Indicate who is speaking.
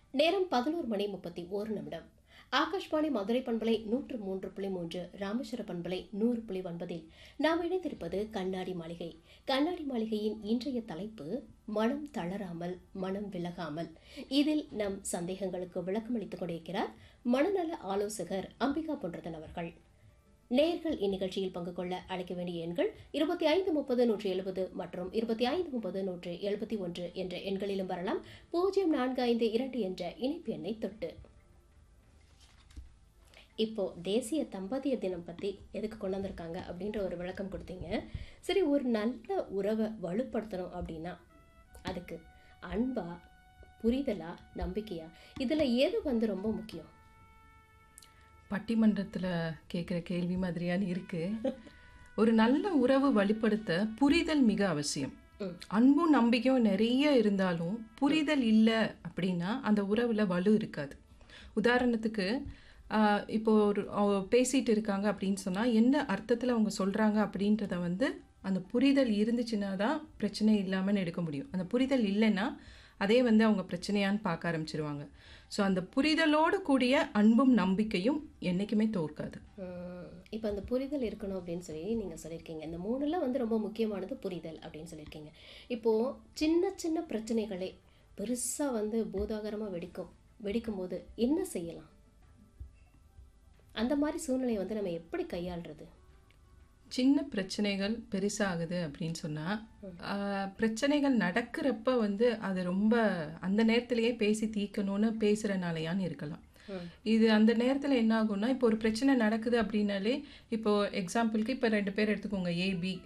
Speaker 1: நேரம் 11:31. ஆகாஷ்வாணி மதுரை பண்பலை 103.3, ராமேஸ்வர பண்பலை 100.9 நாம் இணைந்திருப்பது கண்ணாடி மாளிகை. கண்ணாடி மாளிகையின் இன்றைய தலைப்பு மனம் தளராமல், மனம் விலகாமல். இதில் நம் சந்தேகங்களுக்கு விளக்கமளித்துக் கொண்டிருக்கிறார் மனநல ஆலோசகர் அம்பிகா பொன்றதன் அவர்கள். நேயர்கள் இந்நிகழ்ச்சியில் பங்கு கொள்ள அழைக்க வேண்டிய எண்கள் 2530-170 மற்றும் 2530-171 என்ற எண்களிலும் வரலாம். 0452 என்ற இணைப்பு எண்ணை தொட்டு. இப்போ தேசிய தம்பதிய தினம் பற்றி எதுக்கு கொண்டு வந்திருக்காங்க அப்படின்ற ஒரு விளக்கம் கொடுத்தீங்க. சரி, ஒரு நல்ல உறவை வலுப்படுத்தணும் அப்படின்னா அதுக்கு அன்பா, புரிதலா, நம்பிக்கையா, இதில் எது ரொம்ப முக்கியம்?
Speaker 2: பட்டிமன்றத்தில் கேட்குற கேள்வி மாதிரியான இருக்கு. ஒரு நல்ல உறவு வலுப்படுத்த புரிதல் மிக அவசியம். அன்பும் நம்பிக்கையும் நிறைய இருந்தாலும் புரிதல் இல்லை அப்படின்னா அந்த உறவில் வலு இருக்காது. உதாரணத்துக்கு இப்போ ஒரு பேசிகிட்டு இருக்காங்க அப்படின்னு சொன்னால் என்ன அர்த்தத்தில் அவங்க சொல்கிறாங்க அப்படின்றத அந்த புரிதல் இருந்துச்சுன்னா தான் பிரச்சனை இல்லாமல் எடுக்க முடியும். அந்த புரிதல் இல்லைன்னா அதே அவங்க பிரச்சனையான்னு பார்க்க ஆரம்பிச்சிருவாங்க. ஸோ அந்த புரிதலோடு கூடிய அன்பும் நம்பிக்கையும் என்றைக்குமே தோற்காது.
Speaker 1: இப்போ அந்த புரிதல் இருக்கணும் அப்படின்னு சொல்லி நீங்கள் சொல்லியிருக்கீங்க. இந்த மூணுல ரொம்ப முக்கியமானது புரிதல் அப்படின்னு சொல்லியிருக்கீங்க. இப்போது சின்ன சின்ன பிரச்சனைகளே பெருசாக பூதாகரமாக வெடிக்கும் போது என்ன செய்யலாம்? அந்த மாதிரி சூழ்நிலையை நம்ம எப்படி கையாளுறது?
Speaker 2: சின்ன பிரச்சனைகள் பெருசாகுது அப்படின்னு சொன்னால் பிரச்சனைகள் நடக்கிறப்ப அது ரொம்ப அந்த நேரத்திலேயே பேசி தீர்க்கணும்னு பேசுகிறனாலையான்னு இருக்கலாம். இது அந்த நேரத்தில் என்ன ஆகும்னா, இப்போ ஒரு பிரச்சனை நடக்குது அப்படின்னாலே, இப்போ எக்ஸாம்பிளுக்கு இப்போ 2 பேர் எடுத்துக்கோங்க, ஏபி